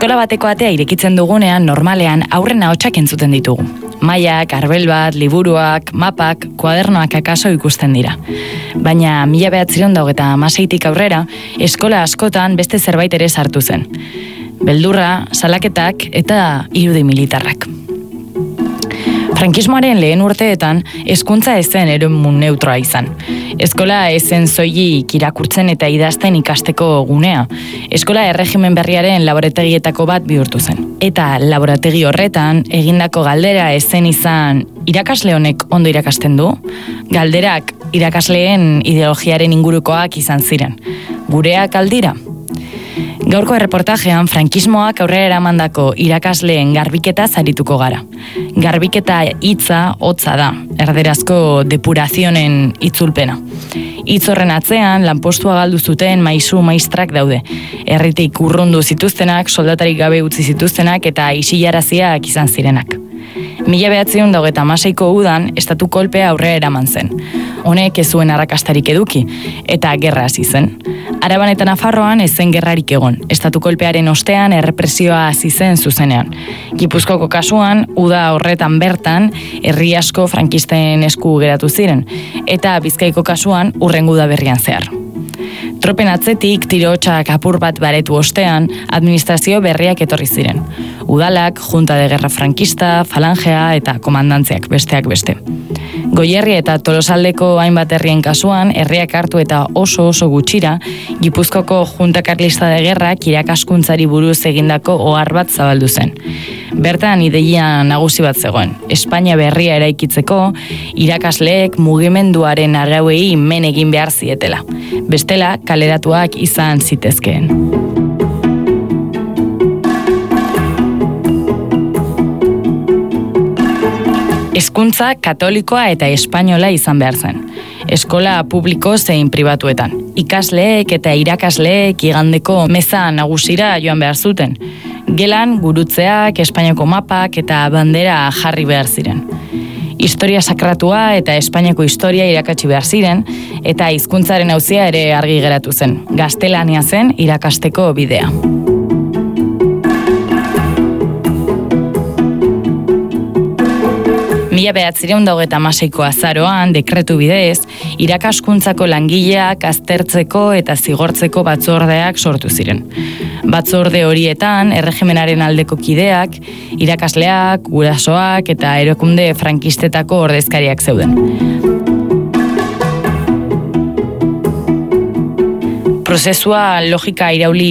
Eskola bateko atea irekitzen dugunean normalean aurren ahotsak entzuten ditugu. Mailak, arbel bat, liburuak, mapak, kuadernoak akaso ikusten dira. Baina 1996tik aurrera, eskola askotan beste zerbait ere sartu zen. Beldurra, salaketak eta irudi militarrak. Frankismoaren lehen urteetan, hezkuntza ez zen eremu neutroa izan. Eskola ez zen soilik irakurtzen eta idazten ikasteko gunea. Eskola erregimen berriaren laborategietako bat bihurtu zen. Eta laborategi horretan, egindako galdera ez zen izan, irakasle honek ondo irakasten du? Galderak irakasleen ideologiaren ingurukoak izan ziren. Gureak aldira? Gaurko erreportajean frankismoak aurrera eramandako irakasleen garbiketa zarituko gara. Garbiketa hitza hotza da, erderazko depurazionen itzulpena. Hitz horren atzean lanpostua galdu zuten maisu maistrak daude. Herritik urrundu zituztenak, soldatarik gabe utzi zituztenak eta isilaraziak izan zirenak. 1996ko udan estatu kolpea aurrera eraman zen. Honek ez zuen arrakastarik eduki eta gerra hasi zen. Araban eta Nafarroan ez zen gerrarik egon. Estatu kolpearen ostean errepresioa hasi zen zuzenean. Gipuzkoako kasuan, uda horretan bertan, herri asko frankisten esku geratu ziren, eta Bizkaiko kasuan hurrengo udaberrian zehar. Tropen atzetik tiro-hotsak apur bat baretu ostean, administrazio berriak etorri ziren. Udalak, Junta de Guerra Frankista, Falangea eta komandantziak besteak beste. Goierri eta Tolosaldeko hainbat herrien kasuan, herriak hartu eta oso gutxira, Gipuzkoko Junta Karlista de Guerrak irakaskuntzari buruz egindako ohar bat zabaldu zen. Bertan ideia nagusi bat zegoen. Espainia berria eraikitzeko, irakasleek mugimenduaren arauei men egin behar zietela. Bestela, kaleratuak izan zitezkeen. Hezkuntza katolikoa eta espainola izan behar zen. Eskola publiko zein pribatuetan. Ikasleek eta irakasleek igandeko meza nagusira joan behar zuten. Gelan gurutzeak, Espainiako mapak eta bandera jarri behar ziren. Historia sakratua eta Espainiako historia irakatsi behar ziren, eta hizkuntzaren auzia ere argi geratu zen. Gaztelania zen irakasteko bidea. Mila 1996ko azaroan, dekretu bidez, irakaskuntzako langileak aztertzeko eta zigortzeko batzordeak sortu ziren. Batzorde horietan, erregimenaren aldeko kideak, irakasleak, gurasoak eta erakunde frankistetako ordezkariak zeuden. Prozesua logika irauli